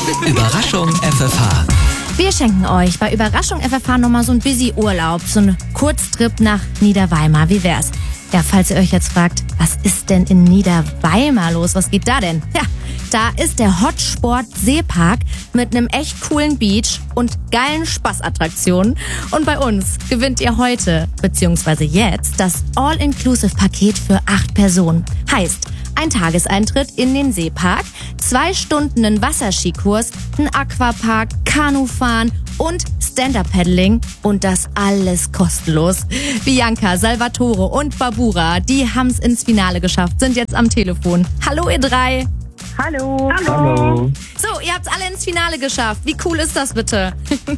Überraschung FFH. Wir schenken euch bei Überraschung FFH nochmal so ein busy Urlaub, so einen Kurztrip nach Niederweimar. Wie wär's? Ja, falls ihr euch jetzt fragt, was ist denn in Niederweimar los? Was geht da denn? Ja, da ist der Hotsport Seepark mit einem echt coolen Beach und geilen Spaßattraktionen. Und bei uns gewinnt ihr heute, beziehungsweise jetzt, das All-Inclusive-Paket für 8 Personen. Heißt, ein Tageseintritt in den Seepark, 2 Stunden einen Wasserskikurs, ein Aquapark, Kanufahren und Stand-Up-Paddling und das alles kostenlos. Bianca, Salvatore und Babura, die haben's ins Finale geschafft, sind jetzt am Telefon. Hallo ihr 3. Hallo. Hallo. So, ihr habt's alle ins Finale geschafft. Wie cool ist das bitte?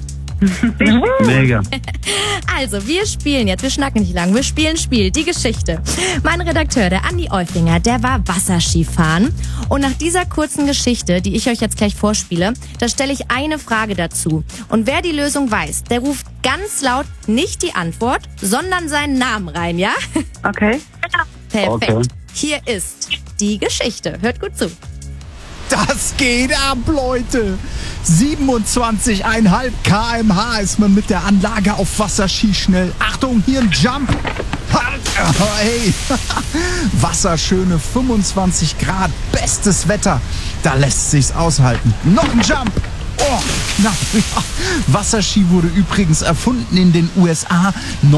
Mega. Also, wir spielen jetzt, wir schnacken nicht lang, wir spielen Spiel, die Geschichte. Mein Redakteur, der Andi Euffinger, der war Wasserskifahren. Und nach dieser kurzen Geschichte, die ich euch jetzt gleich vorspiele, da stelle ich eine Frage dazu. Und wer die Lösung weiß, der ruft ganz laut nicht die Antwort, sondern seinen Namen rein, ja? Okay. Perfekt. Okay. Hier ist die Geschichte. Hört gut zu. Das geht ab, Leute. 27,5 km/h ist man mit der Anlage auf Wasserski schnell. Achtung, hier ein Jump. Hey. Wasserschöne 25 Grad, bestes Wetter. Da lässt sich's aushalten. Noch ein Jump. Oh, knapp. Wasserski wurde übrigens erfunden in den USA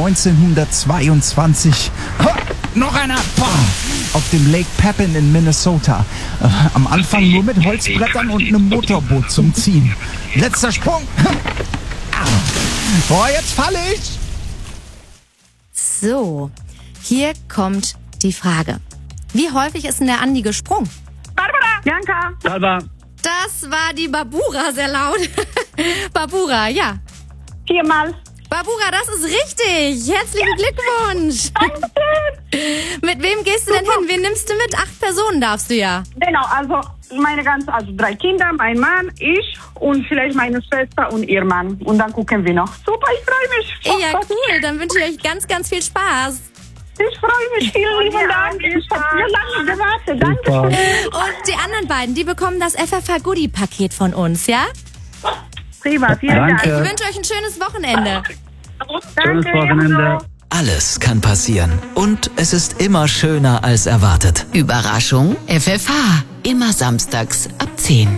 1922. Noch einer. Auf dem Lake Pepin in Minnesota. Am Anfang nur mit Holzbrettern und einem Motorboot zum Ziehen. Letzter Sprung. Oh, jetzt falle ich. So, hier kommt die Frage. Wie häufig ist denn der Andi gesprungen? Barbara. Bianca. Salva. Das war die Babura, sehr laut. Babura, ja. 4-mal. Babura, das ist richtig. Herzlichen Glückwunsch. Mit wem gehst du denn hin? Wen nimmst du mit? 8 Personen darfst du ja. Genau, also 3 Kinder, mein Mann, ich und vielleicht meine Schwester und ihr Mann. Und dann gucken wir noch. Super, ich freue mich. Ja, cool. Dann wünsche ich euch ganz, ganz viel Spaß. Ich freue mich. Vielen lieben Dank. Ich habe so lange gewartet. Dankeschön. Und die anderen beiden, die bekommen das FFH Goodie-Paket von uns, ja? Prima, vielen Danke. Ich Dank. wünsche euch ein schönes Wochenende. Schönes Wochenende. Alles kann passieren. Und es ist immer schöner als erwartet. Überraschung FFH. Immer samstags ab 10.